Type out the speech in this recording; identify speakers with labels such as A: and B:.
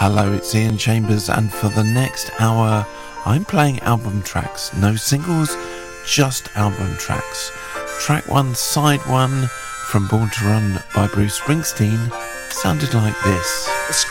A: Hello, it's Ian Chambers, and for the next hour, I'm playing album tracks. No singles, just album tracks. Track 1, side 1 from Born to Run by Bruce Springsteen sounded like this.